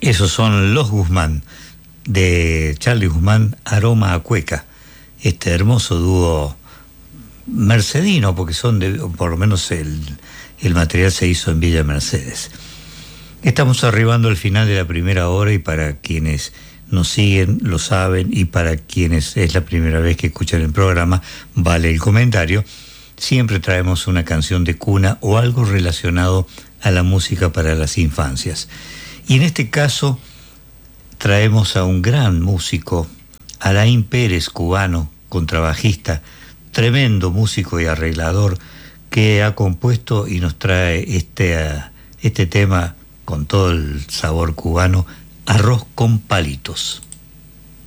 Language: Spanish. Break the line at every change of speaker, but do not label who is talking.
Esos son Los Guzmán, de Charly Guzmán, Aroma a Cueca. Este hermoso dúo mercedino, porque son por lo menos el material se hizo en Villa Mercedes. Estamos arribando al final de la primera hora y para quienes nos siguen lo saben y para quienes es la primera vez que escuchan el programa, vale el comentario. Siempre traemos una canción de cuna o algo relacionado a la música para las infancias. Y en este caso traemos a un gran músico, Alain Pérez, cubano, contrabajista, tremendo músico y arreglador, que ha compuesto y nos trae este tema con todo el sabor cubano, Arroz con Palitos.